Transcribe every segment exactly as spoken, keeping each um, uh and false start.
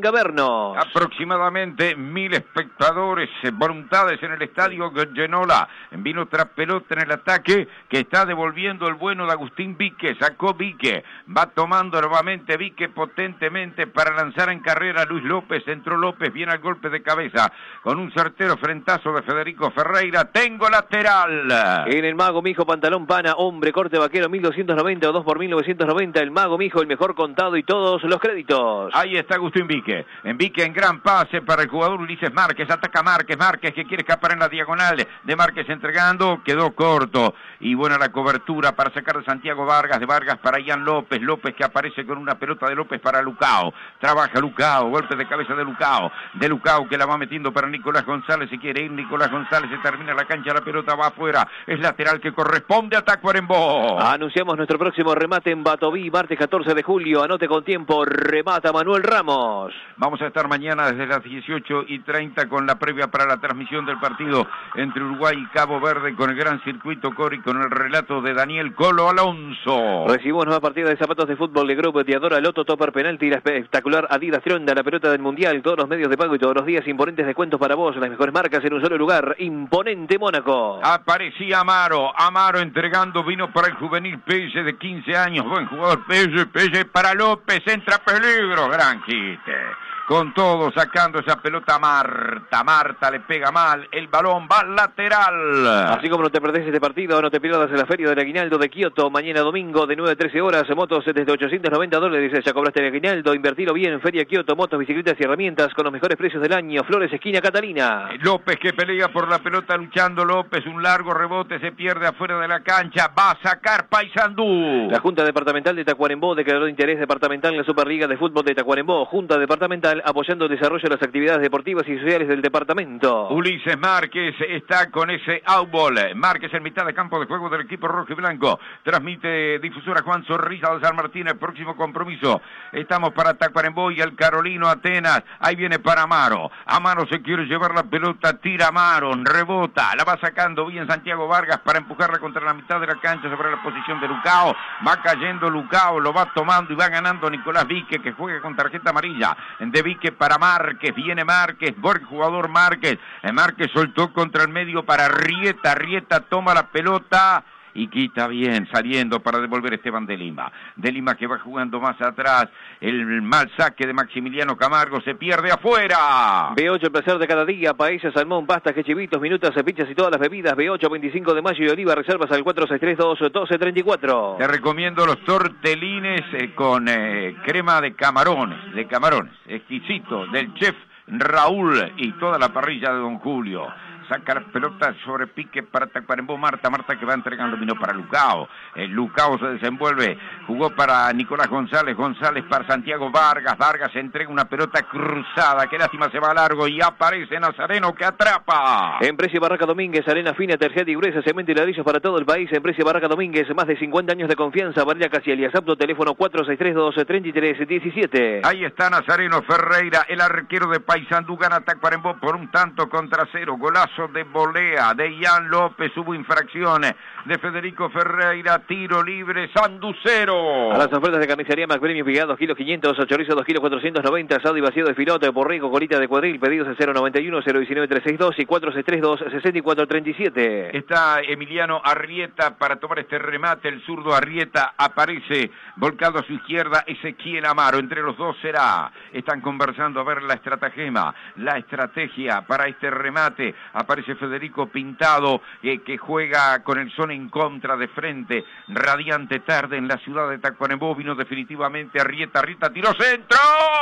venga a vernos. Aproximadamente mil espectadores, voluntades en el estadio Genola. Vino otra pelota en el ataque que está devolviendo el bueno de Agustín Vique. Sacó Vique, va tomando nuevamente Vique potentemente para lanzar en carrera a Luis López. Entró López, viene al golpe de cabeza con un certero frentazo de Federico Ferreira. Tengo lateral. En el Mago Mijo, pantalón pana, hombre, corte vaquero, mil doscientos noventa o dos por mil novecientos noventa. El Mago Mijo, el mejor contado y todos los créditos. Ahí está Agustín Vique. En Vique en gran pase para el jugador Ulises Márquez. Ataca Márquez, Márquez que quiere escapar en la diagonal de Márquez entregando. Quedó corto. Y buena la cobertura para sacar de Santiago Vargas. De Vargas para Ian López. López que aparece con una pelota de López para Lucao. Trabaja Lucao. Golpe de cabeza de Lucao. De Lucao que la va metiendo para Nicolás González. Si quiere ir Nicolás González. Se termina la cancha. La pelota va afuera. Es lateral que corresponde a Tacuarembó. Anunciamos nuestro próximo remate en Batoví. Martes catorce de julio. Anote con tiempo. Remata Manuel Ramos. Vamos a estar mañana desde las dieciocho y treinta con la previa para la transmisión del partido entre Uruguay y Cabo Verde con el gran circuito Cori con el relato de Daniel Colo Alonso. Recibimos nueva partida de zapatos de fútbol de Grupo Teadora, Loto, Topper, Penalti, la espectacular Adidas Tronda, la pelota del Mundial, todos los medios de pago y todos los días imponentes descuentos para vos, las mejores marcas en un solo lugar. Imponente Mónaco. Aparecía Amaro, Amaro entregando, vino para el juvenil Pelle de quince años, buen jugador Pelle, Pelle para López, entra peligro, gran quite. Con todo, sacando esa pelota a Marta. Marta le pega mal, el balón va al lateral. Así como no te perdés este partido, no te pierdas en la Feria del Aguinaldo de Kioto, mañana domingo de nueve a trece horas, motos desde ochocientos noventa dólares, ya cobraste el Aguinaldo, invertilo bien, Feria Kioto, motos, bicicletas y herramientas con los mejores precios del año, Flores, esquina Catalina. López que pelea por la pelota, luchando López, un largo rebote, se pierde afuera de la cancha, va a sacar Paysandú. La Junta Departamental de Tacuarembó declaró de interés departamental en la Superliga de Fútbol de Tacuarembó, Junta Departamental apoyando el desarrollo de las actividades deportivas y sociales del departamento. Ulises Márquez está con ese outball. Márquez en mitad de campo de juego del equipo rojo y blanco. Transmite difusora Juan Zorrilla de San Martín. El próximo compromiso. Estamos para Tacuarembó y el Carolino Atenas. Ahí viene para Amaro. Amaro se quiere llevar la pelota. Tira Amaro. Rebota. La va sacando bien Santiago Vargas para empujarla contra la mitad de la cancha sobre la posición de Lucao. Va cayendo Lucao. Lo va tomando y va ganando Nicolás Vique que juega con tarjeta amarilla. De Vique para Márquez, viene Márquez, buen jugador Márquez, Márquez soltó contra el medio para Rieta, Rieta toma la pelota y quita bien, saliendo para devolver Esteban de Lima. De Lima que va jugando más atrás, el mal saque de Maximiliano Camargo, se pierde afuera. B ocho, el placer de cada día, paella, salmón, pastas, quechivitos, minutas, pizzas y todas las bebidas. B ocho, veinticinco de mayo y Oliva, reservas al cuatro seis tres dos, uno dos tres cuatro. Te recomiendo los tortelines eh, con eh, crema de camarones, de camarones, exquisito, del chef Raúl y toda la parrilla de Don Julio. Saca la pelota sobre pique para Tacuarembó. Marta, Marta que va entregando, vino para Lucao. El Lucao se desenvuelve, jugó para Nicolás González, González para Santiago Vargas. Vargas entrega una pelota cruzada, qué lástima, se va largo y aparece Nazareno que atrapa. En Precio Barraca Domínguez, arena fina, tarjeta y gruesa, cemento y ladrillos para todo el país. En Precio Barraca Domínguez, más de cincuenta años de confianza. Valeria Casielias, apto, teléfono cuatro seis tres dos, tres tres uno siete. Ahí está Nazareno Ferreira, el arquero de Paysandú, gana Tacuarembó por un tanto contra cero. Golazo de volea de Ian López, hubo infracciones de Federico Ferreira, tiro libre, Sanducero. A las ofertas de carnicería Macbremio, pigado dos kilos quinientos, chorizo dos kilos cuatrocientos noventa, asado y vacío de filote, borrego, colita de cuadril, pedidos en cero noventa y uno, cero diecinueve, trescientos sesenta y dos y cuatro seis tres dos, sesenta y cuatro treinta y siete. Está Emiliano Arrieta para tomar este remate, el zurdo Arrieta aparece volcado a su izquierda, Ezequiel Amaro, entre los dos será, están conversando a ver la estratagema, la estrategia para este remate. Aparece Federico Pintado, eh, que juega con el son en contra de frente. Radiante tarde en la ciudad de Tacuarembó. Vino definitivamente Arrieta. Arrieta tiró centro.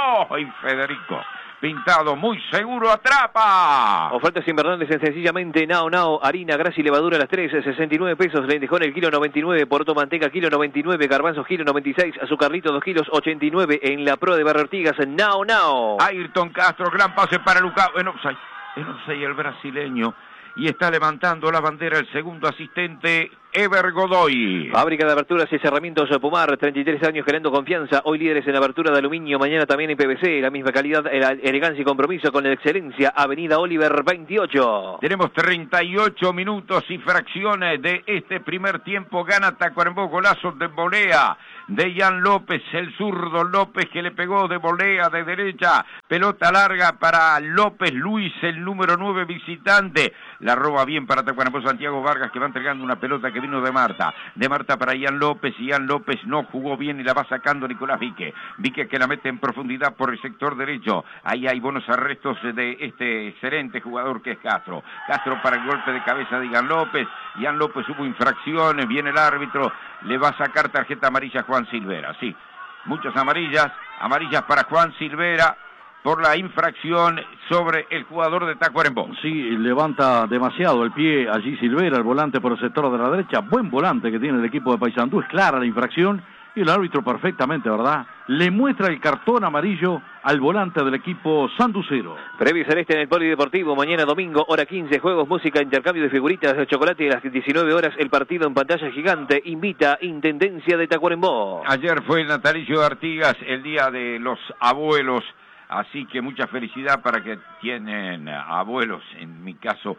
Y Federico Pintado, muy seguro, atrapa. Ofertas invernales en sencillamente Nao Nao, harina, grasa y levadura a las tres, sesenta y nueve pesos, lentejón el kilo noventa y nueve, poroto manteca kilo noventa y nueve, garbanzos kilo noventa y seis, azucarrito dos kilos ochenta y nueve en la Pro de Barrio Ortigas, Nao Nao. Ayrton Castro, gran pase para Lucao, en offside, en offside el brasileño, y está levantando la bandera el segundo asistente Ever Godoy. Fábrica de aberturas y cerramientos Pumar, treinta y tres años generando confianza. Hoy líderes en abertura de aluminio, mañana también en P V C. La misma calidad, la elegancia y compromiso con la excelencia. Avenida Oliver veintiocho. Tenemos treinta y ocho minutos y fracciones de este primer tiempo. Gana Tacuarembó, golazo de volea de Ian López, el zurdo López que le pegó de volea de derecha. Pelota larga para López Luis, el número nueve visitante. La roba bien para Tacuarembó Santiago Vargas, que va entregando una pelota que vino de Marta. De Marta para Ian López. Ian López no jugó bien y la va sacando Nicolás Vique. Vique que la mete en profundidad por el sector derecho. Ahí hay buenos arrestos de este excelente jugador que es Castro. Castro para el golpe de cabeza de Ian López. Ian López hubo infracciones. Viene el árbitro. Le va a sacar tarjeta amarilla a Juan Silvera. Sí, muchas amarillas. Amarillas para Juan Silvera por la infracción sobre el jugador de Tacuarembó. Sí, levanta demasiado el pie allí Silvera, el volante por el sector de la derecha. Buen volante que tiene el equipo de Paysandú. Es clara la infracción y el árbitro perfectamente, ¿verdad? Le muestra el cartón amarillo al volante del equipo sanducero. Previo celeste en el Polideportivo, mañana domingo, hora quince, juegos, música, intercambio de figuritas de chocolate. A las diecinueve horas, el partido en pantalla gigante. Invita Intendencia de Tacuarembó. Ayer fue el natalicio de Artigas, el día de los abuelos. Así que mucha felicidad para que tienen abuelos. En mi caso,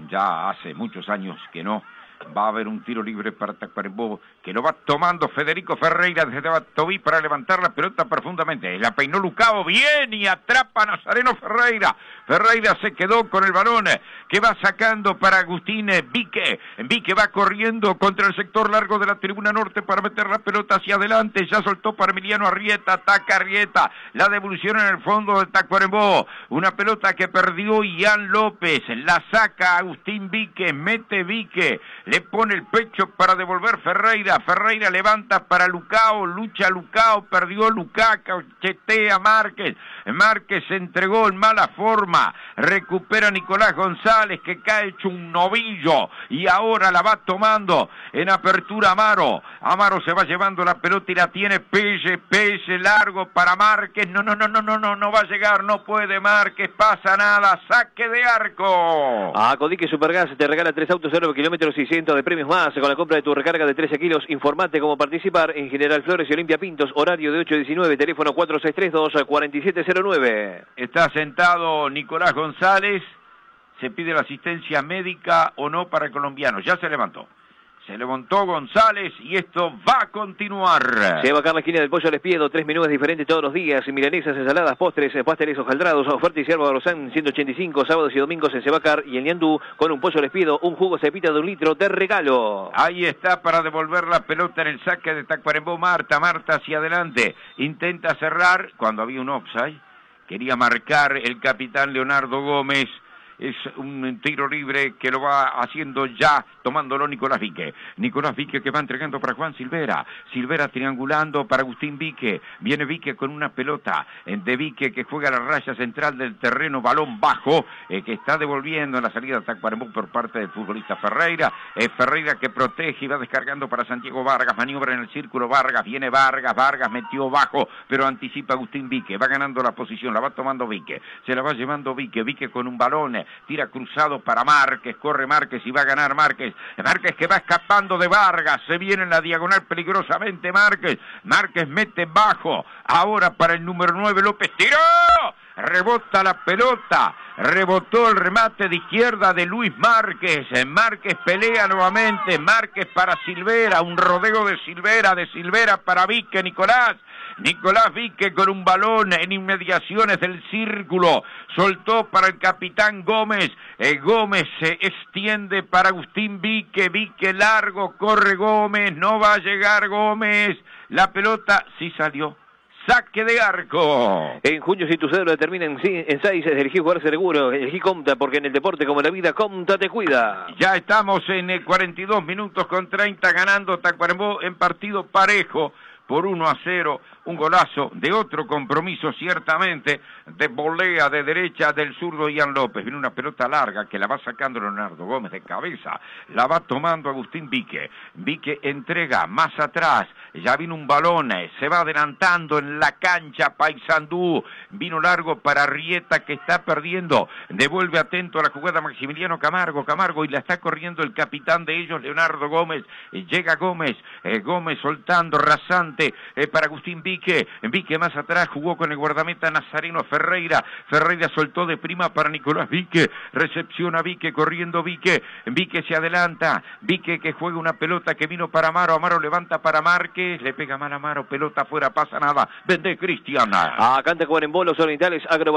ya hace muchos años que no. Va a haber un tiro libre para Tacuarembó, que lo va tomando Federico Ferreira desde Batoví para levantar la pelota profundamente. La peinó Lucao bien y atrapa a Nazareno Ferreira. Ferreira se quedó con el balón que va sacando para Agustín Vique. Vique va corriendo contra el sector largo de la tribuna norte para meter la pelota hacia adelante. Ya soltó para Emiliano Arrieta, ataca Arrieta. La devolución en el fondo de Tacuarembó. Una pelota que perdió Ian López. La saca Agustín Vique, mete Vique. Le pone el pecho para devolver Ferreira. Ferreira levanta para Lucao. Lucha Lucao. Perdió Lucao. Cachetea Márquez. Márquez se entregó en mala forma. Recupera Nicolás González que cae hecho un novillo. Y ahora la va tomando en apertura Amaro. Amaro se va llevando la pelota y la tiene Pelle. Pelle largo para Márquez. No, no, no, no, no, no, no va a llegar. No puede Márquez. Pasa nada. Saque de arco. A Codique Supergas te regala tres autos cero kilómetros y cientos de premios más con la compra de tu recarga de trece kilos. Informate cómo participar en General Flores y Olimpia Pintos, horario de ocho a diecinueve, teléfono cuatro seis tres dos cuatro siete cero nueve. Está sentado Nicolás González, se pide la asistencia médica o no para el colombiano, ya se levantó. Se levantó González y esto va a continuar. Se va acá en la esquina del Pollo al Espiedo, tres menús diferentes todos los días, milanesas, ensaladas, postres, pasteles hojaldrados, oferta y ciervo Barosán ciento ochenta y cinco, sábados y domingos en Sebacar y en Ñandú, con un Pollo al Espiedo, un jugo cepita de un litro de regalo. Ahí está para devolver la pelota en el saque de Tacuarembó Marta, Marta hacia adelante, intenta cerrar cuando había un offside, quería marcar el capitán Leonardo Gómez. Es un tiro libre que lo va haciendo ya, tomándolo Nicolás Vique. Nicolás Vique que va entregando para Juan Silvera. Silvera triangulando para Agustín Vique. Viene Vique con una pelota de Vique que juega a la raya central del terreno, balón bajo, eh, que está devolviendo en la salida de Tacuarembó por parte del futbolista Ferreira. Eh, Ferreira que protege y va descargando para Santiago Vargas. Maniobra en el círculo Vargas. Viene Vargas. Vargas metió bajo, pero anticipa Agustín Vique. Va ganando la posición, la va tomando Vique. Se la va llevando Vique. Vique con un balón. Tira cruzado para Márquez, corre Márquez y va a ganar Márquez. Márquez que va escapando de Vargas, se viene en la diagonal peligrosamente Márquez. Márquez mete bajo, ahora para el número nueve López, tiró, rebota la pelota, rebotó el remate de izquierda de Luis Márquez. Márquez pelea nuevamente, Márquez para Silvera, un rodeo de Silvera, de Silvera para Vique, Nicolás. Nicolás Vique con un balón en inmediaciones del círculo, soltó para el capitán Gómez, eh, Gómez se extiende para Agustín Vique, Vique largo, corre Gómez, no va a llegar Gómez, la pelota sí salió. Saque de arco. En junio, si tu cédula termina en seis, elegí jugar seguro, elegí Comta, porque en el deporte como en la vida, Comta te cuida. Ya estamos en cuarenta y dos minutos con treinta, ganando Tacuarembó en partido parejo. por uno a cero, un golazo de otro compromiso ciertamente, de volea de derecha del zurdo Ian López. Viene una pelota larga que la va sacando Leonardo Gómez de cabeza, la va tomando Agustín Vique. Vique entrega más atrás, ya vino un balón, se va adelantando en la cancha Paysandú, vino largo para Arrieta que está perdiendo, devuelve atento a la jugada Maximiliano Camargo, Camargo y la está corriendo el capitán de ellos, Leonardo Gómez, llega Gómez, eh, Gómez soltando rasante eh, para Agustín Vique, Vique más atrás jugó con el guardameta Nazareno Ferreira, Ferreira soltó de prima para Nicolás Vique, recepciona Vique, corriendo Vique, Vique se adelanta, Vique que juega una pelota que vino para Amaro, Amaro levanta para Márquez, le pega mal a Amaro, pelota afuera, pasa nada, vende Cristiana. Acá ante Cuarembó, los orientales, Agro